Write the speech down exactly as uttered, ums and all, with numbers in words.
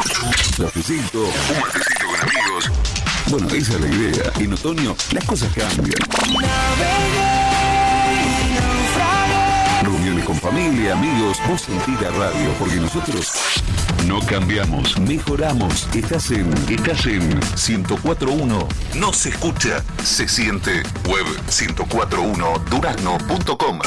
Cafecito, un matecito con amigos. Bueno, esa es la idea. En otoño las cosas cambian. Reuniones con familia, amigos, vos sentís la radio, porque nosotros no cambiamos, mejoramos. Estás en, estás en ciento cuatro punto uno. No se escucha, se siente. Web ciento cuatro punto uno durazno punto com.